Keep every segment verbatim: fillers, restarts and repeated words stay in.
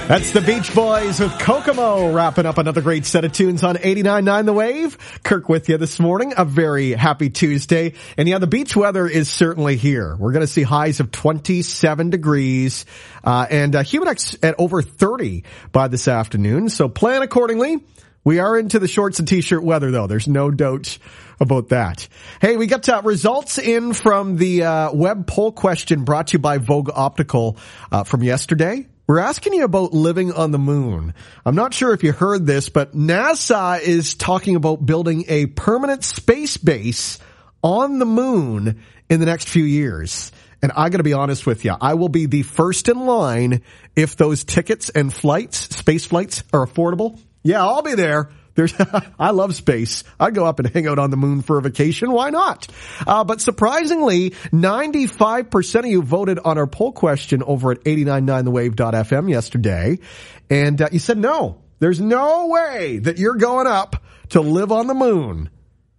That's the Beach Boys with Kokomo wrapping up another great set of tunes on eighty-nine point nine The Wave. Kirk with you this morning. A very happy Tuesday. And yeah, the beach weather is certainly here. We're going to see highs of twenty-seven degrees uh, and uh, Humidex at over thirty by this afternoon. So plan accordingly. We are into the shorts and t-shirt weather, though. There's no doubt about that. Hey, we got uh, results in from the uh, web poll question brought to you by Vogue Optical uh, from yesterday. We're asking you about living on the moon. I'm not sure if you heard this, but NASA is talking about building a permanent space base on the moon in the next few years. And I got to be honest with you, I will be the first in line if those tickets and flights, space flights, are affordable. Yeah, I'll be there. There's, I love space. I'd go up and hang out on the moon for a vacation. Why not? Uh, but surprisingly, ninety-five percent of you voted on our poll question over at eighty-nine point nine the wave dot f m yesterday. And uh, you said no. There's no way that you're going up to live on the moon.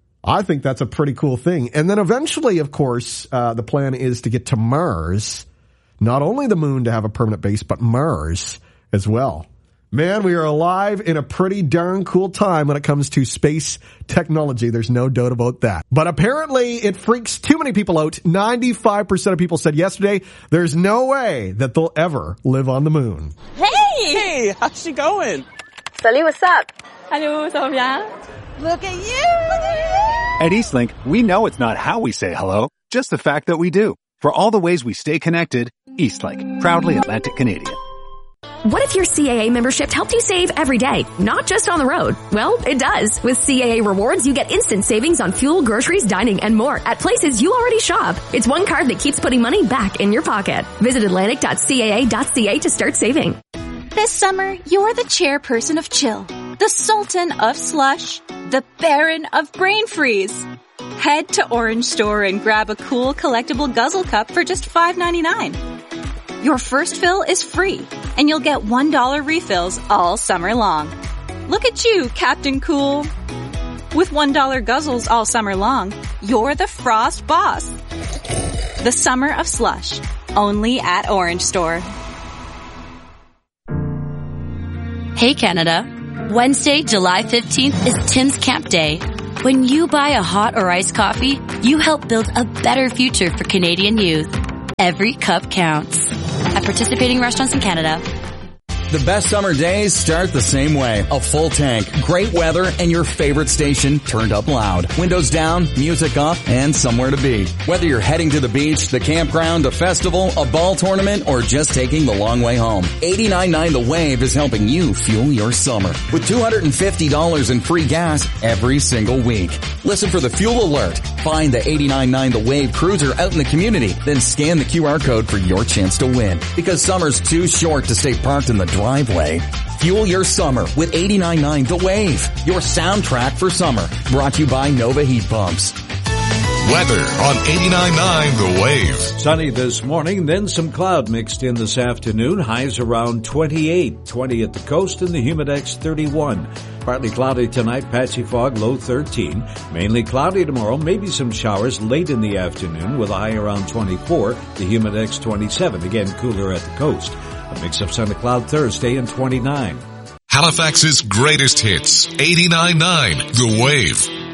I think that's a pretty cool thing. And then eventually, of course, uh, the plan is to get to Mars. Not only the moon to have a permanent base, but Mars as well. Man, we are alive in a pretty darn cool time when it comes to space technology. There's no doubt about that. But apparently it freaks too many people out. ninety-five percent of people said yesterday there's no way that they'll ever live on the moon. Hey! Hey, how's she going? Salut, what's up? Hello, ça va bien? Look at you! Look at you! At Eastlink, we know it's not how we say hello, just the fact that we do. For all the ways we stay connected, Eastlink, proudly Atlantic Canadian. What if your C A A membership helped you save every day, not just on the road? Well, it does. With C A A Rewards, you get instant savings on fuel, groceries, dining, and more at places you already shop. It's one card that keeps putting money back in your pocket. Visit atlantic dot c a a dot c a to start saving. This summer, you're the chairperson of chill, the sultan of slush, the baron of brain freeze. Head to Orange Store and grab a cool collectible guzzle cup for just five ninety-nine. Your first fill is free, and you'll get one dollar refills all summer long. Look at you, Captain Cool. With one dollar guzzles all summer long, you're the Frost boss. The summer of slush, only at Orange Store. Hey Canada, Wednesday, July fifteenth is Tim's Camp Day. When you buy a hot or iced coffee, you help build a better future for Canadian youth. Every cup counts. At participating restaurants in Canada. The best summer days start the same way. A full tank, great weather, and your favorite station turned up loud. Windows down, music up, and somewhere to be. Whether you're heading to the beach, the campground, a festival, a ball tournament, or just taking the long way home, eighty-nine point nine The Wave is helping you fuel your summer with two hundred fifty dollars in free gas every single week. Listen for the fuel alert. Find the eighty-nine point nine The Wave cruiser out in the community, then scan the Q R code for your chance to win. Because summer's too short to stay parked in the driveway. Fuel your summer with eighty-nine point nine The Wave, your soundtrack for summer. Brought to you by Nova Heat Pumps. Weather on eighty-nine point nine The Wave. Sunny this morning, then some cloud mixed in this afternoon. Highs around twenty-eight, twenty at the coast, and the Humidex thirty-one. Partly cloudy tonight, patchy fog, low thirteen. Mainly cloudy tomorrow, maybe some showers late in the afternoon with a high around twenty-four, the Humidex twenty-seven. Again, cooler at the coast. A mix of sun and cloud Thursday and twenty-nine. Halifax's greatest hits, eighty-nine point nine The Wave.